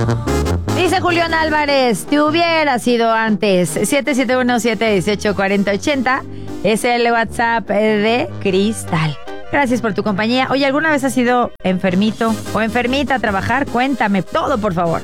Dice Julián Álvarez, te hubiera sido antes. 771-718-4080 es el WhatsApp de Cristal. Gracias por tu compañía. Oye, ¿alguna vez has sido enfermito o enfermita a trabajar? Cuéntame todo, por favor.